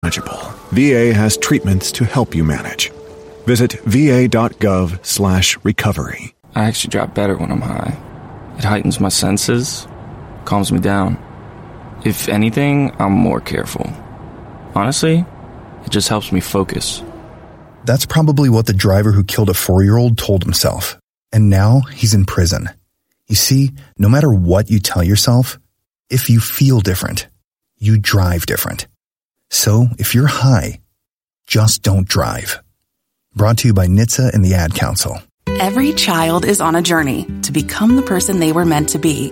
manageable, VA has treatments to help you manage. Visit va.gov/recovery. I actually drop better when I'm high. It heightens my senses, calms me down. If anything, I'm more careful. Honestly, it just helps me focus. That's probably what the driver who killed a 4-year-old told himself. And now he's in prison. You see, no matter what you tell yourself, if you feel different, you drive different. So if you're high, just don't drive. Brought to you by NHTSA and the Ad Council. Every child is on a journey to become the person they were meant to be.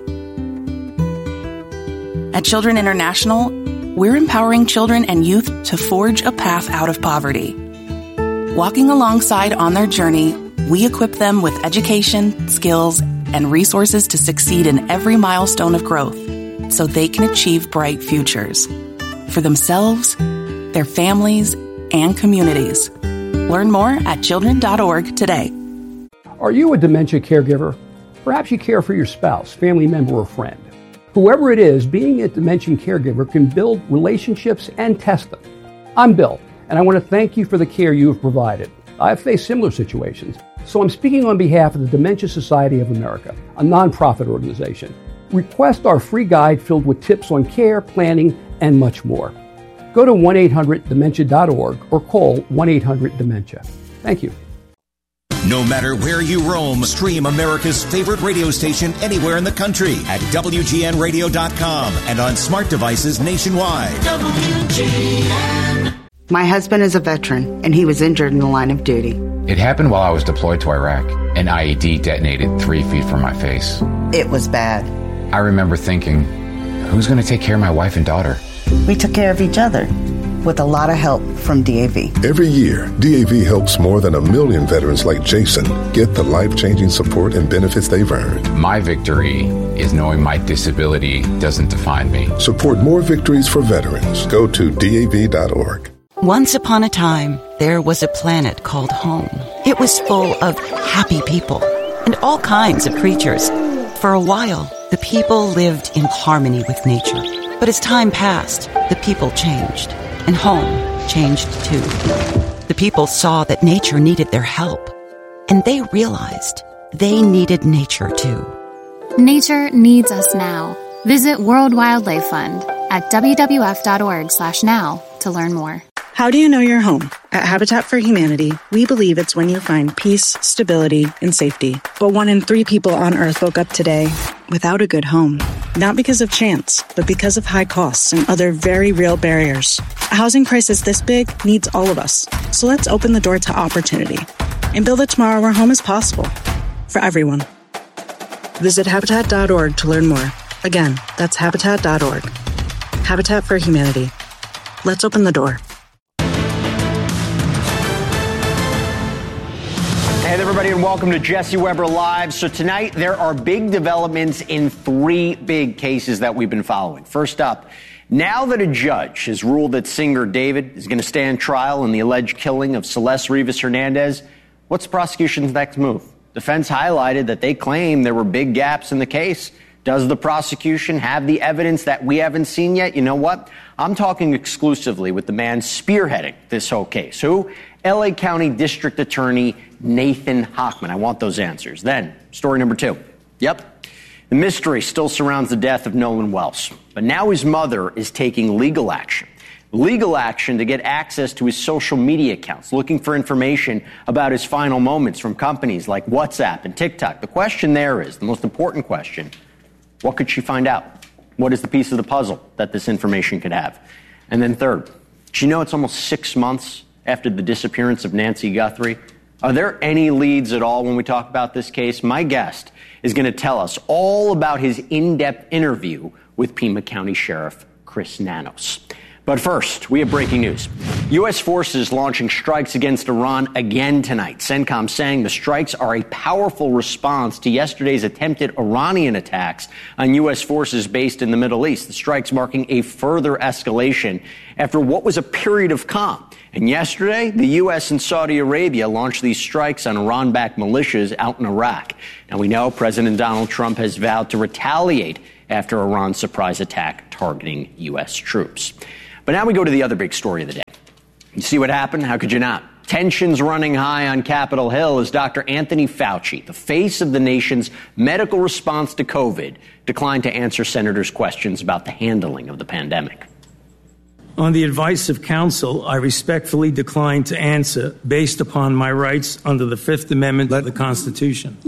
At Children International, we're empowering children and youth to forge a path out of poverty. Walking alongside on their journey, we equip them with education, skills, and resources to succeed in every milestone of growth so they can achieve bright futures for themselves, their families, and communities. Learn more at children.org today. Are you a dementia caregiver? Perhaps you care for your spouse, family member, or friend. Whoever it is, being a dementia caregiver can build relationships and test them. I'm Bill, and I want to thank you for the care you have provided. I've faced similar situations, so I'm speaking on behalf of the Dementia Society of America, a nonprofit organization. Request our free guide filled with tips on care, planning, and much more. Go to 1-800-DEMENTIA.org or call 1-800-DEMENTIA. Thank you. No matter where you roam, stream America's favorite radio station anywhere in the country at WGNradio.com and on smart devices nationwide. WGN. My husband is a veteran, and he was injured in the line of duty. It happened while I was deployed to Iraq. An IED detonated 3 feet from my face. It was bad. I remember thinking, who's going to take care of my wife and daughter? We took care of each other, with a lot of help from DAV. Every year, DAV helps more than 1 million veterans like Jason get the life-changing support and benefits they've earned. My victory is knowing my disability doesn't define me. Support more victories for veterans. Go to DAV.org. Once upon a time, there was a planet called home. It was full of happy people and all kinds of creatures. For a while, the people lived in harmony with nature. But as time passed, the people changed. And home changed too. The people saw that nature needed their help, and they realized they needed nature too. Nature needs us now. Visit World Wildlife Fund at WWF.org/now to learn more. How do you know you're home? At Habitat for Humanity, we believe it's when you find peace, stability, and safety. But 1 in 3 people on Earth woke up today without a good home. Not because of chance, but because of high costs and other very real barriers. A housing crisis this big needs all of us. So let's open the door to opportunity and build a tomorrow where home is possible for everyone. Visit Habitat.org to learn more. Again, that's Habitat.org. Habitat for Humanity. Let's open the door. Hey everybody, and welcome to Jesse Weber Live. So tonight there are big developments in 3 big cases that we've been following. First up, now that a judge has ruled that singer David is going to stand trial in the alleged killing of Celeste Rivas Hernandez, what's the prosecution's next move? Defense highlighted that they claim there were big gaps in the case. Does the prosecution have the evidence that we haven't seen yet? You know what? I'm talking exclusively with the man spearheading this whole case. Who? LA County District Attorney Nathan Hochman. I want those answers. Then, story number 2. Yep. The mystery still surrounds the death of Nolan Wells. But now his mother is taking legal action. Legal action to get access to his social media accounts, looking for information about his final moments from companies like WhatsApp and TikTok. The question there is, the most important question, what could she find out? What is the piece of the puzzle that this information could have? And then third, did you know it's almost 6 months after the disappearance of Nancy Guthrie? Are there any leads at all when we talk about this case? My guest is going to tell us all about his in-depth interview with Pima County Sheriff Chris Nanos. But first, we have breaking news. U.S. forces launching strikes against Iran again tonight. CENTCOM saying the strikes are a powerful response to yesterday's attempted Iranian attacks on U.S. forces based in the Middle East. The strikes marking a further escalation after what was a period of calm. And yesterday, the U.S. and Saudi Arabia launched these strikes on Iran-backed militias out in Iraq. And we know President Donald Trump has vowed to retaliate after Iran's surprise attack targeting U.S. troops. But now we go to the other big story of the day. You see what happened? How could you not? Tensions running high on Capitol Hill as Dr. Anthony Fauci, the face of the nation's medical response to COVID, declined to answer senators' questions about the handling of the pandemic. On the advice of counsel, I respectfully decline to answer based upon my rights under the Fifth Amendment of the Constitution.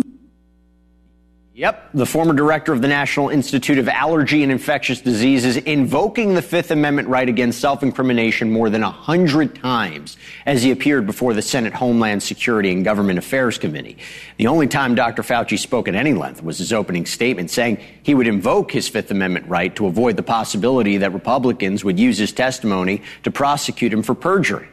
Yep, the former director of the National Institute of Allergy and Infectious Diseases invoking the Fifth Amendment right against self-incrimination more than 100 times as he appeared before the Senate Homeland Security and Government Affairs Committee. The only time Dr. Fauci spoke at any length was his opening statement saying he would invoke his Fifth Amendment right to avoid the possibility that Republicans would use his testimony to prosecute him for perjury.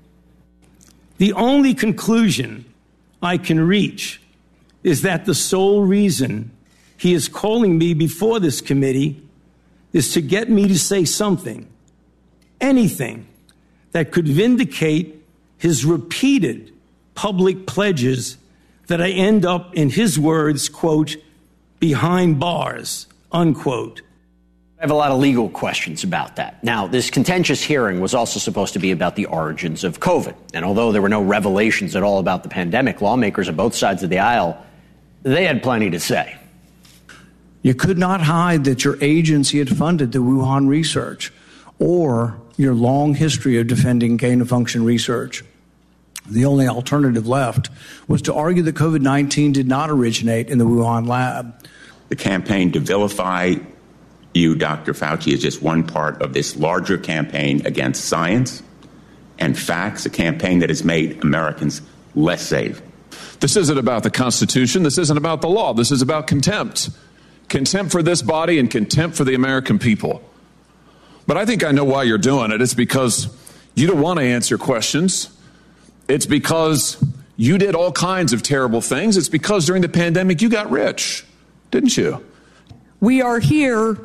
The only conclusion I can reach is that the sole reason he is calling me before this committee is to get me to say something, anything, that could vindicate his repeated public pledges that I end up, in his words, quote, behind bars, unquote. I have a lot of legal questions about that. Now, this contentious hearing was also supposed to be about the origins of COVID. And although there were no revelations at all about the pandemic, lawmakers on both sides of the aisle, they had plenty to say. You could not hide that your agency had funded the Wuhan research or your long history of defending gain-of-function research. The only alternative left was to argue that COVID-19 did not originate in the Wuhan lab. The campaign to vilify you, Dr. Fauci, is just one part of this larger campaign against science and facts, a campaign that has made Americans less safe. This isn't about the Constitution. This isn't about the law. This is about contempt. Contempt for this body and contempt for the American people. But I think I know why you're doing it. It's because you don't want to answer questions. It's because you did all kinds of terrible things. It's because during the pandemic you got rich, didn't you? We are here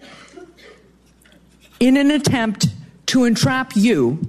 in an attempt to entrap you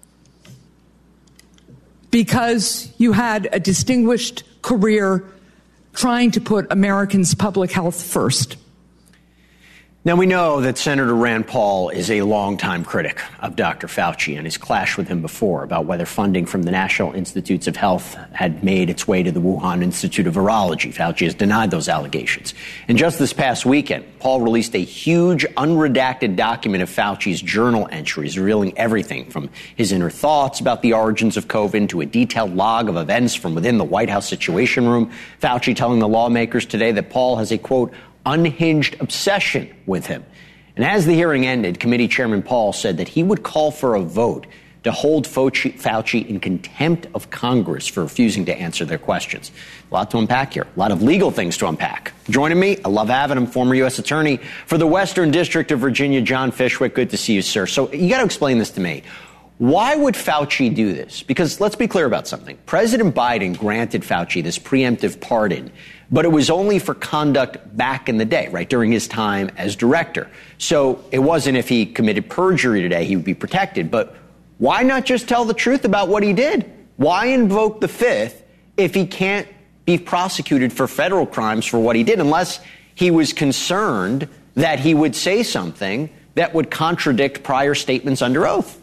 because you had a distinguished career trying to put Americans' public health first. Now, we know that Senator Rand Paul is a longtime critic of Dr. Fauci and has clashed with him before about whether funding from the National Institutes of Health had made its way to the Wuhan Institute of Virology. Fauci has denied those allegations. And just this past weekend, Paul released a huge unredacted document of Fauci's journal entries, revealing everything from his inner thoughts about the origins of COVID to a detailed log of events from within the White House Situation Room. Fauci telling the lawmakers today that Paul has a, quote, unhinged obsession with him. And as the hearing ended, Committee Chairman Paul said that he would call for a vote to hold Fauci in contempt of Congress for refusing to answer their questions. A lot to unpack here, a lot of legal things to unpack. Joining me, I love having him, former U.S. Attorney for the Western District of Virginia, John Fishwick. Good to see you, sir. So you got to explain this to me. Why would Fauci do this? Because let's be clear about something. President Biden granted Fauci this preemptive pardon, but it was only for conduct back in the day, right, during his time as director. So it wasn't if he committed perjury today, he would be protected. But why not just tell the truth about what he did? Why invoke the Fifth if he can't be prosecuted for federal crimes for what he did, unless he was concerned that he would say something that would contradict prior statements under oath?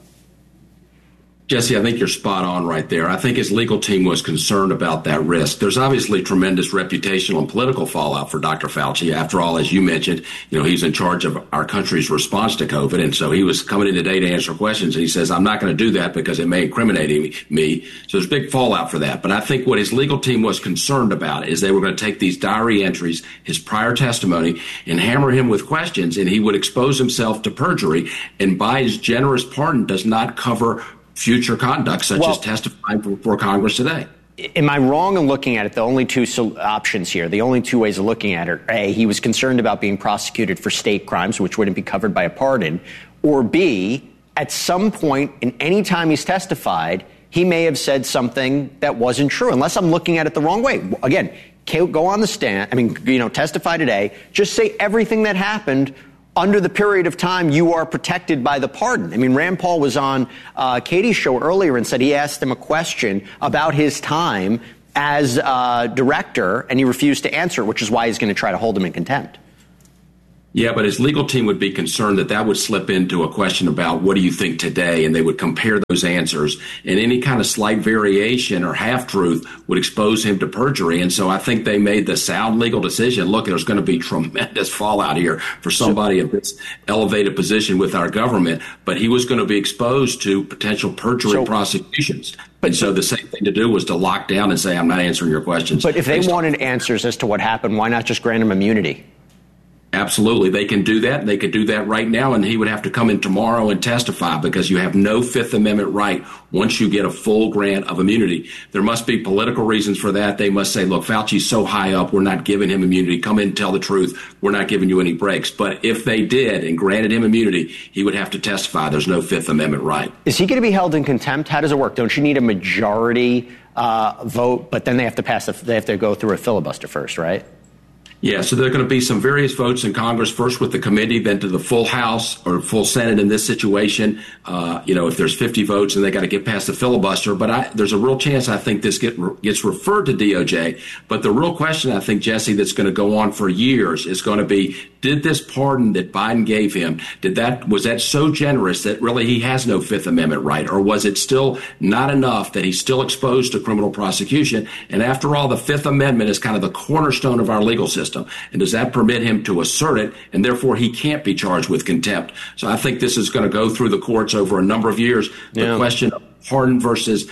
Jesse, I think you're spot on right there. I think his legal team was concerned about that risk. There's obviously tremendous reputational and political fallout for Dr. Fauci. After all, as you mentioned, he's in charge of our country's response to COVID. And so he was coming in today to answer questions. And he says, I'm not going to do that because it may incriminate me. So there's big fallout for that. But I think what his legal team was concerned about is they were going to take these diary entries, his prior testimony, and hammer him with questions. And he would expose himself to perjury. And by his generous pardon does not cover future conduct, such as testifying before Congress today. Am I wrong in looking at it? The only two options here, the only two ways of looking at it, A, he was concerned about being prosecuted for state crimes, which wouldn't be covered by a pardon, or B, at some point in any time he's testified, he may have said something that wasn't true, unless I'm looking at it the wrong way. Again, go on the stand, testify today, just say everything that happened under the period of time you are protected by the pardon. Rand Paul was on Katie's show earlier and said he asked him a question about his time as director, and he refused to answer, which is why he's going to try to hold him in contempt. Yeah, but his legal team would be concerned that that would slip into a question about what do you think today, and they would compare those answers, and any kind of slight variation or half-truth would expose him to perjury. And so I think they made the sound legal decision. Look, there's going to be tremendous fallout here for somebody in this elevated position with our government, but he was going to be exposed to potential perjury prosecutions. And so the same thing to do was to lock down and say, I'm not answering your questions. But if they wanted answers as to what happened, why not just grant him immunity? Absolutely. They can do that. They could do that right now, and he would have to come in tomorrow and testify because you have no Fifth Amendment right once you get a full grant of immunity. There must be political reasons for that. They must say, look, Fauci's so high up, we're not giving him immunity. Come in and tell the truth. We're not giving you any breaks. But if they did and granted him immunity, he would have to testify. There's no Fifth Amendment right. Is he going to be held in contempt? How does it work? Don't you need a majority vote, but then they have to they have to go through a filibuster first, right? Yeah, so there are going to be some various votes in Congress, first with the committee, then to the full House or full Senate in this situation. If there's 50 votes and they got to get past the filibuster. But there's a real chance I think this gets referred to DOJ. But the real question, I think, Jesse, that's going to go on for years is going to be, did this pardon that Biden gave him, was that so generous that really he has no Fifth Amendment right? Or was it still not enough that he's still exposed to criminal prosecution? And after all, the Fifth Amendment is kind of the cornerstone of our legal system. And does that permit him to assert it? And therefore, he can't be charged with contempt. So I think this is going to go through the courts over a number of years. The question of pardon versus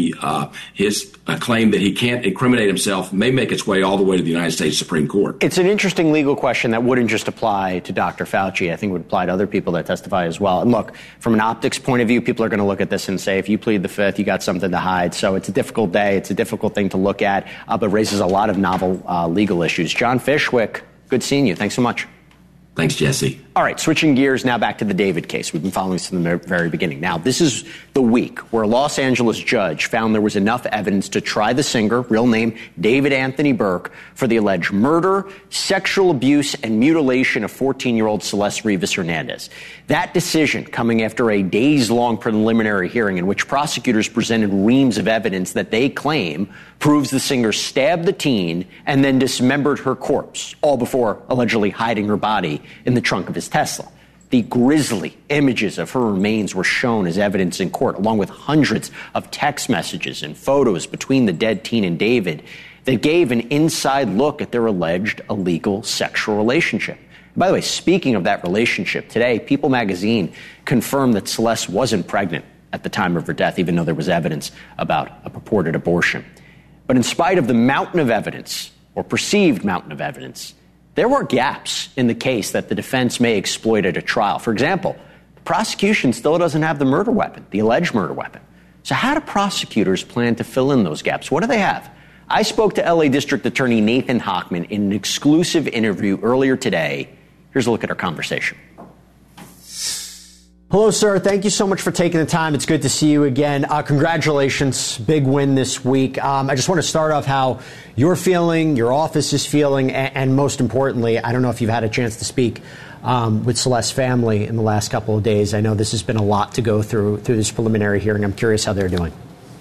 his claim that he can't incriminate himself may make its way all the way to the United States Supreme Court. It's an interesting legal question that wouldn't just apply to Dr. Fauci. I think it would apply to other people that testify as well. And look, from an optics point of view, people are going to look at this and say, if you plead the Fifth, you got something to hide. So it's a difficult day. It's a difficult thing to look at, but raises a lot of novel legal issues. John Fishwick, good seeing you. Thanks so much. Thanks, Jesse. All right, switching gears now back to the David case. We've been following this from the very beginning. Now, this is the week where a Los Angeles judge found there was enough evidence to try the singer, real name David Anthony Burke, for the alleged murder, sexual abuse, and mutilation of 14-year-old Celeste Rivas Hernandez. That decision coming after a days-long preliminary hearing in which prosecutors presented reams of evidence that they claim proves the singer stabbed the teen and then dismembered her corpse, all before allegedly hiding her body in the trunk of his Tesla. The grisly images of her remains were shown as evidence in court, along with hundreds of text messages and photos between the dead teen and David that gave an inside look at their alleged illegal sexual relationship. By the way, speaking of that relationship, today, People magazine confirmed that Celeste wasn't pregnant at the time of her death, even though there was evidence about a purported abortion. But in spite of the mountain of evidence, or perceived mountain of evidence, there were gaps in the case that the defense may exploit at a trial. For example, the prosecution still doesn't have the murder weapon, the alleged murder weapon. So how do prosecutors plan to fill in those gaps? What do they have? I spoke to LA District Attorney Nathan Hochman in an exclusive interview earlier today. Here's a look at our conversation. Hello, sir. Thank you so much for taking the time. It's good to see you again. Congratulations. Big win this week. I just want to start off how you're feeling, your office is feeling, and most importantly, I don't know if you've had a chance to speak with Celeste's family in the last couple of days. I know this has been a lot to go through this preliminary hearing. I'm curious how they're doing.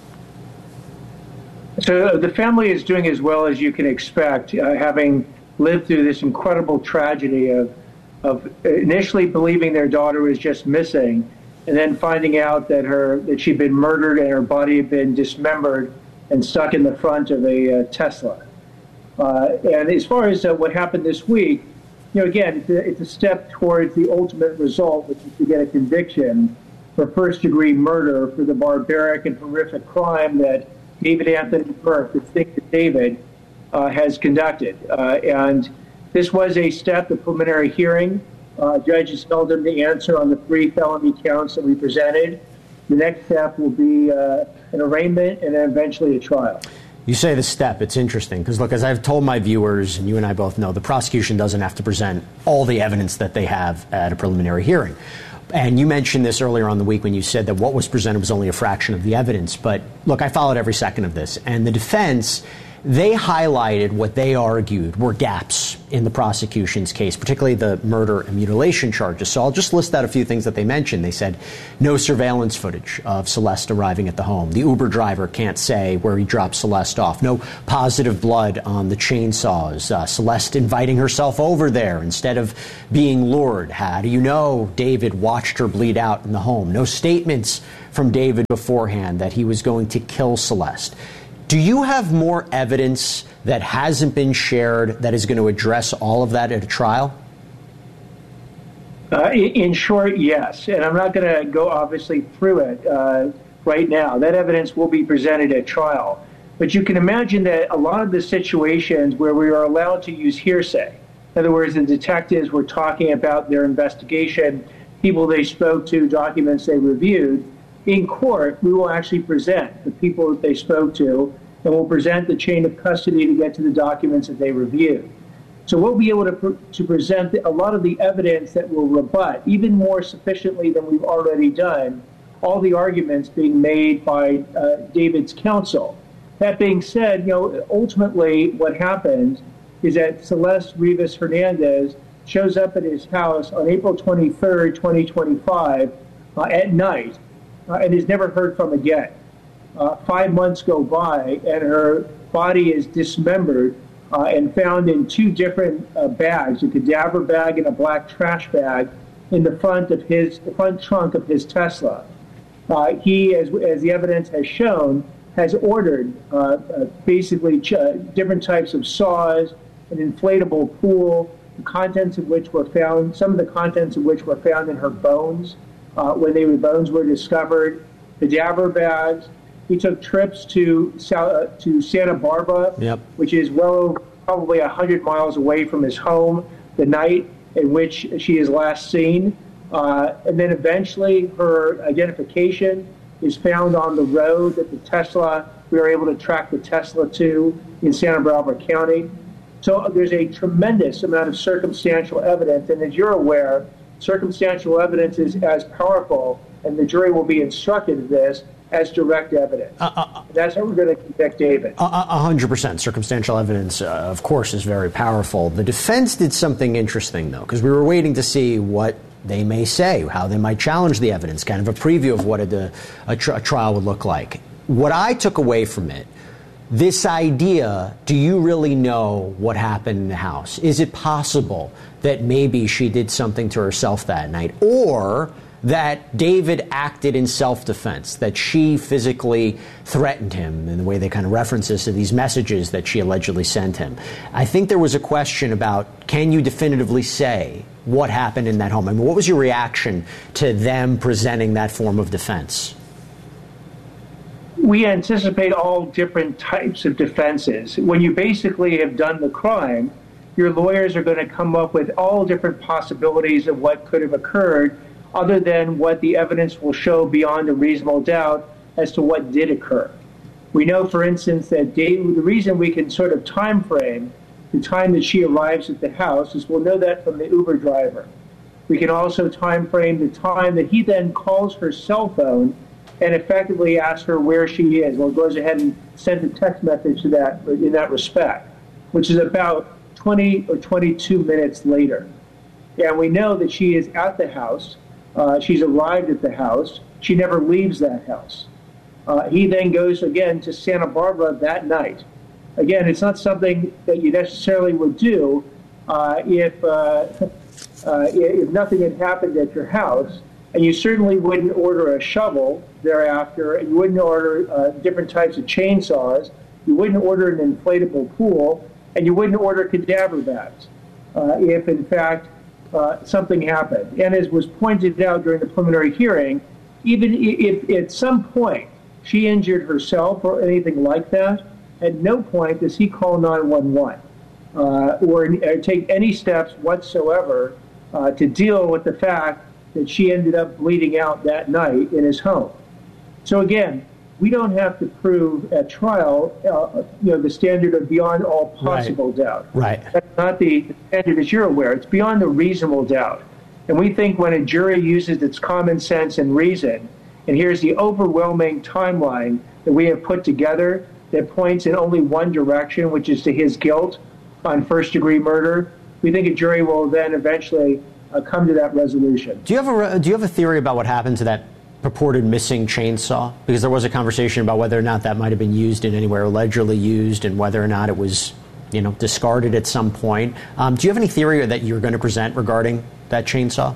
So the family is doing as well as you can expect, having lived through this incredible tragedy of initially believing their daughter was just missing, and then finding out that she'd been murdered and her body had been dismembered and stuck in the front of a Tesla. And as far as what happened this week, again, it's a step towards the ultimate result, which is to get a conviction for first-degree murder for the barbaric and horrific crime that David Anthony Burke, the singer David, has conducted. And this was a step, the preliminary hearing. Judges held him to answer on the 3 felony counts that we presented. The next step will be an arraignment and then eventually a trial. You say the step. It's interesting because, look, as I've told my viewers, and you and I both know, the prosecution doesn't have to present all the evidence that they have at a preliminary hearing. And you mentioned this earlier on the week when you said that what was presented was only a fraction of the evidence. But, look, I followed every second of this. And the defense they highlighted what they argued were gaps in the prosecution's case, particularly the murder and mutilation charges. So I'll just list out a few things that they mentioned. They said no surveillance footage of Celeste arriving at the home. The Uber driver can't say where he dropped Celeste off. No positive blood on the chainsaws. Celeste inviting herself over there instead of being lured. How do you know David watched her bleed out in the home? No statements from David beforehand that he was going to kill Celeste. Do you have more evidence that hasn't been shared that is going to address all of that at a trial? In short, yes. And I'm not going to go, obviously, through it right now. That evidence will be presented at trial. But you can imagine that a lot of the situations where we are allowed to use hearsay, in other words, the detectives were talking about their investigation, people they spoke to, documents they reviewed, in court, we will actually present the people that they spoke to, and we'll present the chain of custody to get to the documents that they reviewed. So we'll be able to present a lot of the evidence that will rebut, even more sufficiently than we've already done, all the arguments being made by David's counsel. That being said, ultimately what happened is that Celeste Rivas Hernandez shows up at his house on April 23rd, 2025, at night, and is never heard from again. 5 months go by, and her body is dismembered and found in two different bags, a cadaver bag and a black trash bag, in the front trunk of his Tesla. He, as the evidence has shown, has ordered basically different types of saws, an inflatable pool, the contents of which were found, some of the contents of which were found in her bones when the bones were discovered, cadaver bags. He took trips to Santa Barbara, which is well over probably 100 miles away from his home, the night in which she is last seen. And then eventually her identification is found on the road that the Tesla, we were able to track the Tesla to in Santa Barbara County. So there's a tremendous amount of circumstantial evidence. And as you're aware, circumstantial evidence is as powerful, and the jury will be instructed of this, as direct evidence. That's how we're going to convict David. 100%. Circumstantial evidence, of course, is very powerful. The defense did something interesting, though, because we were waiting to see what they may say, how they might challenge the evidence, kind of a preview of what a trial would look like. What I took away from it, this idea, do you really know what happened in the house? Is it possible that maybe she did something to herself that night? Or that David acted in self-defense, that she physically threatened him in the way they kind of reference this to these messages that she allegedly sent him. I think there was a question about, can you definitively say what happened in that home? I mean, what was your reaction to them presenting that form of defense? We anticipate all different types of defenses. When you basically have done the crime, your lawyers are going to come up with all different possibilities of what could have occurred, other than what the evidence will show beyond a reasonable doubt as to what did occur. We know, for instance, that the reason we can sort of time frame the time that she arrives at the house is we'll know that from the Uber driver. We can also time frame the time that he then calls her cell phone and effectively asks her where she is. Well, goes ahead and sends a text message to that in that respect, which is about 20 or 22 minutes later. And we know that she is at the house. She's arrived at the house. She never leaves that house. He then goes again to Santa Barbara that night. Again, it's not something that you necessarily would do if nothing had happened at your house, and you certainly wouldn't order a shovel thereafter, and you wouldn't order different types of chainsaws, you wouldn't order an inflatable pool, and you wouldn't order cadaver bags if, in fact, something happened. And as was pointed out during the preliminary hearing, even if at some point she injured herself or anything like that, at no point does he call 911 or take any steps whatsoever to deal with the fact that she ended up bleeding out that night in his home. So again, we don't have to prove at trial, the standard of beyond all possible doubt. Right. That's not the standard, as you're aware. It's beyond the reasonable doubt. And we think when a jury uses its common sense and reason, and here's the overwhelming timeline that we have put together, that points in only one direction, which is to his guilt on first-degree murder, we think a jury will then eventually come to that resolution. Do you have a theory about what happened to that purported missing chainsaw? Because there was a conversation about whether or not that might have been used in anywhere, allegedly used, and whether or not it was, discarded at some point. Do you have any theory that you're going to present regarding that chainsaw?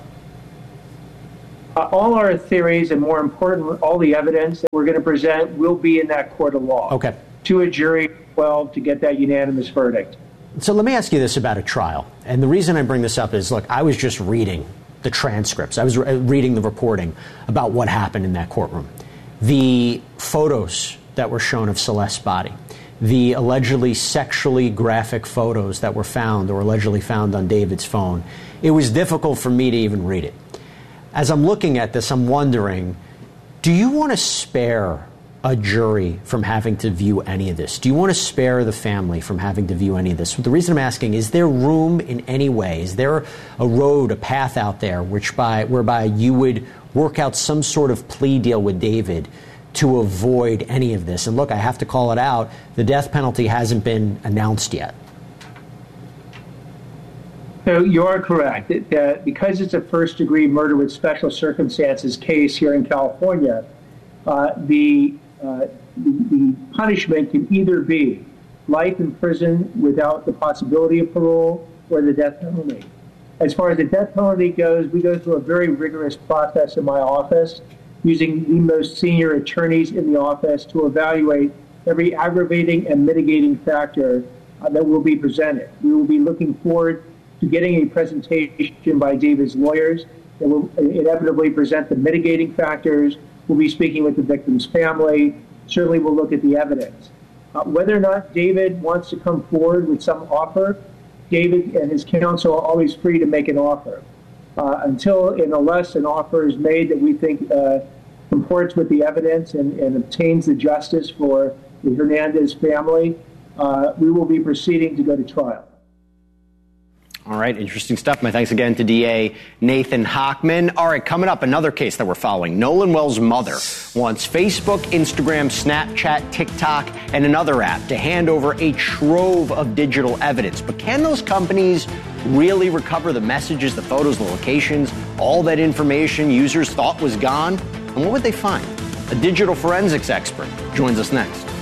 All our theories, and more importantly, all the evidence that we're going to present will be in that court of law. Okay. To a jury of 12 to get that unanimous verdict. So let me ask you this about a trial. And the reason I bring this up is, look, I was just reading the transcripts. I was reading the reporting about what happened in that courtroom. The photos that were shown of Celeste's body, the allegedly sexually graphic photos that were found or allegedly found on David's phone, it was difficult for me to even read it. As I'm looking at this, I'm wondering, do you want to spare a jury from having to view any of this? Do you want to spare the family from having to view any of this? The reason I'm asking, is there room in any way? Is there a road, a path out there whereby you would work out some sort of plea deal with David to avoid any of this? And look, I have to call it out. The death penalty hasn't been announced yet. So you are correct that because it's a first-degree murder with special circumstances case here in California, the punishment can either be life in prison without the possibility of parole or the death penalty. As far as the death penalty goes, we go through a very rigorous process in my office, using the most senior attorneys in the office to evaluate every aggravating and mitigating factor that will be presented. We will be looking forward to getting a presentation by David's lawyers that will inevitably present the mitigating factors. We'll be speaking with the victim's family. Certainly we'll look at the evidence. Whether or not David wants to come forward with some offer, David and his counsel are always free to make an offer. Until and unless an offer is made that we think comports with the evidence and obtains the justice for the Hernandez family, we will be proceeding to go to trial. All right, interesting stuff. My thanks again to DA Nathan Hochman. All right, coming up, another case that we're following. Nolan Wells' mother wants Facebook, Instagram, Snapchat, TikTok, and another app to hand over a trove of digital evidence. But can those companies really recover the messages, the photos, the locations, all that information users thought was gone? And what would they find? A digital forensics expert joins us next.